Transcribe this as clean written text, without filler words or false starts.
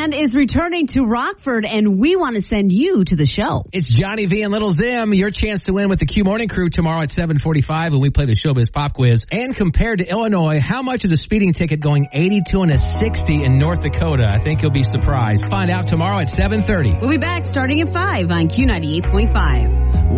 Band is returning to Rockford, and we want to send you to the show. It's Johnny V and Little Zim. Your chance to win with the Q Morning Crew tomorrow at 7:45 when we play the Showbiz Pop Quiz. And compared to Illinois, how much is a speeding ticket going 82 and a 60 in North Dakota? I think you'll be surprised. Find out tomorrow at 7:30. We'll be back starting at 5 on Q98.5.